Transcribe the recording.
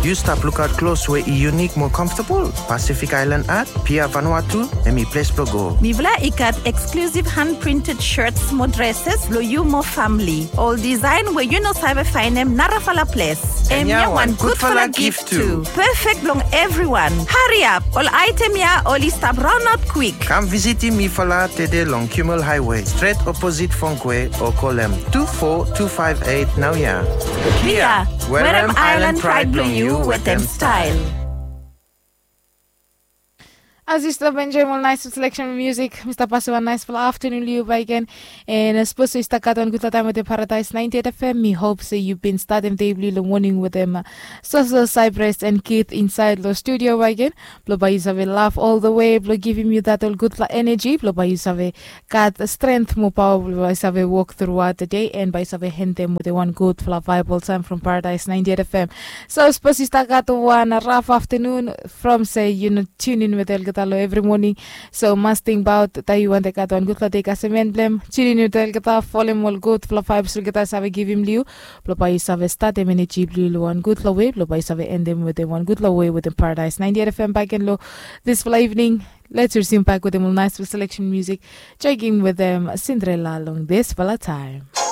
You stop look out close where unique more comfortable. Pacific Island art, Pia Vanuatu, and me place go. Mi vla ikat exclusive hand-printed shirts, more dresses, lo you more family. All design where you know sabe find them narafala place. And ya one good for a gift too. Perfect long everyone. Hurry up. All item ya all stop run out quick. Come visit me fala tede long Kimmel Highway, straight opposite Funkwe, or call them 24258 now ya. Pia, where am Island pride blow you with them style. As you stop enjoying more nice selection of music, Mr. Paso, a nice full afternoon, you again. And supposed to start on good time with the Paradise 98 FM. Me hope so you've been starting the morning with them. So Cypress and Keith inside the studio again. Blow by you have a laugh all the way. Blow giving you that all good energy. Blow by you have a got strength, more power. Blow by you have a walk throughout the day. And by you have a hand them with the one good viable time from Paradise 98 FM. So supposed to start at one rough afternoon from say tune in with El every morning. So must think about that you want to cut on good take as a man blame. Chilling you tell get fall him all good for 5 so get us have a give him liu. Blopa is have a start a minute cheap one good low way. Blopa is have a end them with the one good low way with the Paradise 98 FM back and low this for evening. Let's resume back with them all nice selection music. Checking with them Cinderella along this for time.